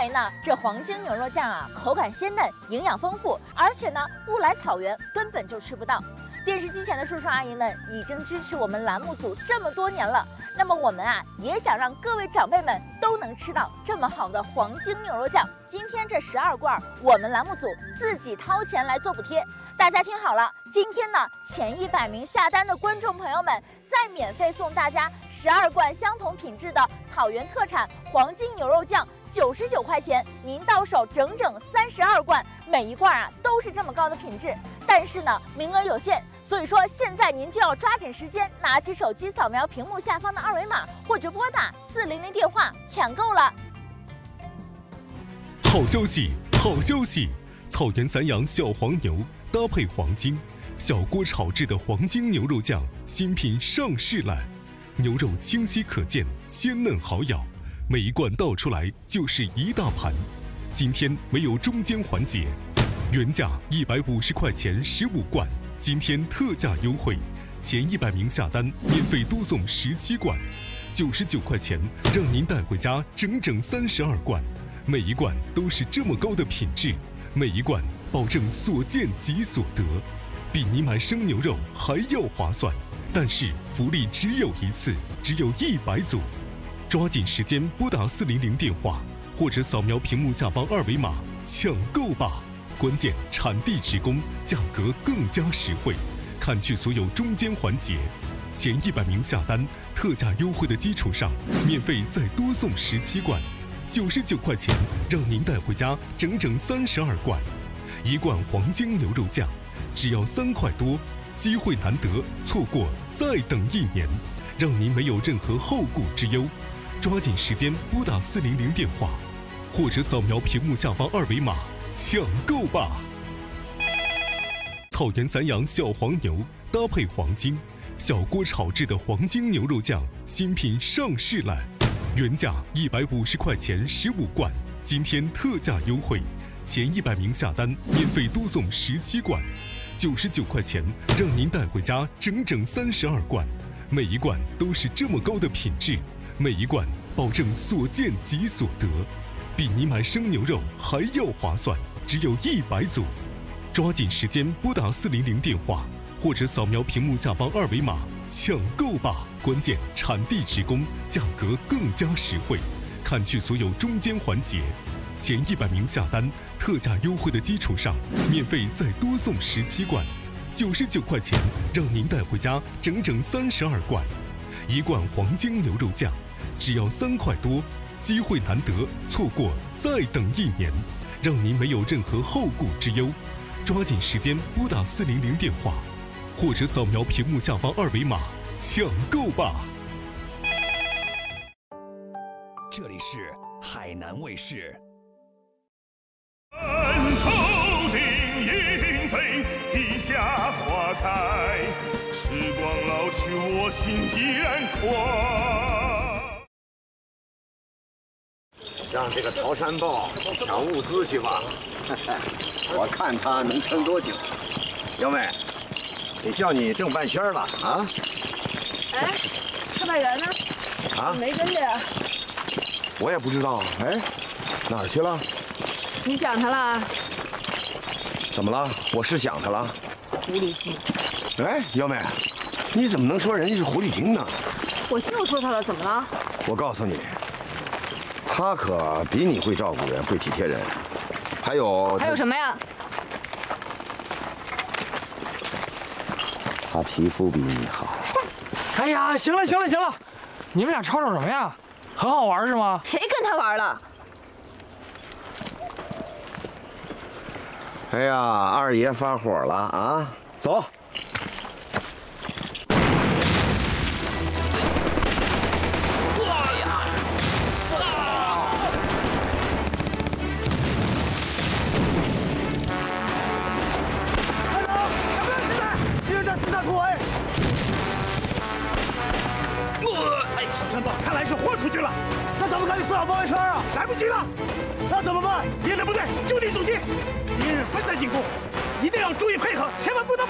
在于呢，这黄金牛肉酱啊，口感鲜嫩，营养丰富，而且呢，不来草原根本就吃不到。电视机前的叔叔阿姨们已经支持我们栏目组这么多年了，那么我们啊，也想让各位长辈们都能吃到这么好的黄金牛肉酱。今天这12罐，我们栏目组自己掏钱来做补贴。大家听好了，今天呢，前100名下单的观众朋友们，再免费送大家12罐相同品质的草原特产黄金牛肉酱，99块钱，您到手整整32罐，每一罐啊都是这么高的品质。但是呢，名额有限，所以说现在您就要抓紧时间，拿起手机扫描屏幕下方的2维码，或者拨打400电话抢购了。 好消息，好消息！草原散养小黄牛搭配黄金，小锅炒制的黄金牛肉酱新品上市了。牛肉清晰可见，鲜嫩好咬，每一罐倒出来就是一大盘。今天没有中间环节，原价150块钱15罐，今天特价优惠，前100名下单免费多送17罐，99块钱让您带回家整整32罐，每一罐都是这么高的品质，每一罐保证所见即所得，比你买生牛肉还要划算。但是福利只有一次，只有100组，抓紧时间拨打400电话，或者扫描屏幕下方2维码抢购吧。关键产地直供，价格更加实惠，砍去所有中间环节。前100名下单，特价优惠的基础上，免费再多送17罐，99块钱让您带回家整整32罐。一罐黄金牛肉酱只要3块多，机会难得，错过再等1年，让您没有任何后顾之忧。抓紧时间拨打400电话，或者扫描屏幕下方2维码抢购吧。草原散养小黄牛搭配黄金，小锅炒制的黄金牛肉酱新品上市了。原价150块钱15罐，今天特价优惠，前100名下单免费多送17罐，99块钱让您带回家整整32罐，每一罐都是这么高的品质，每一罐保证所见即所得，比你买生牛肉还要划算，只有100组。抓紧时间拨打400电话，或者扫描屏幕下方2维码抢购吧。关键产地直供，价格更加实惠，砍去所有中间环节。前100名下单，特价优惠的基础上，免费再多送17罐，99块钱让您带回家整整32罐。一罐黄金牛肉酱只要3块多，机会难得，错过再等1年，让您没有任何后顾之忧。抓紧时间拨打400电话，或者扫描屏幕下方2维码抢购吧。 这里是海南卫视。 头顶鹰飞，地下花开，时光老去，我心依然宽。 让这个陶山豹抢物资去吧，我看他能撑多久。幺妹，得叫你挣半仙了啊！ 哎，特派员呢？ 啊， 没跟着呀？ 我也不知道。哎，哪儿去了？ 你想他了？ 怎么了？我是想他了。 狐狸精！ 哎，幺妹，你怎么能说人家是狐狸精呢？ 我就说他了，怎么了？ 我告诉你，他可比你会照顾人，会体贴人。还有什么呀？ 他皮肤比你好。 哎呀，行了，你们俩吵什么呀？很好玩是吗？ 谁跟他玩了？ 哎呀，二爷发火了啊！走。 看来是豁出去了，那咱们赶紧做好包围圈啊！来不及了，那怎么办？敌人的部队就地阻击，敌人分散进攻，一定要注意配合，千万不能。